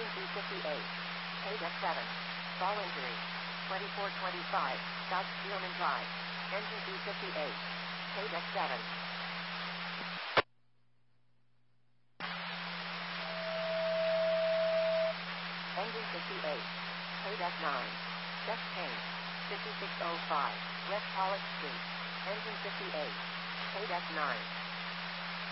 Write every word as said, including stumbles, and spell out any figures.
Engine B fifty-eight. Paid F seven. Ball injury. twenty-four twenty-five. South Steelman Drive. Engine B fifty-eight. Paid F seven. Engine fifty-eight. Paid F nine. Just change. fifty-six oh five. West Pollock Street. Engine fifty-eight. Paid F nine.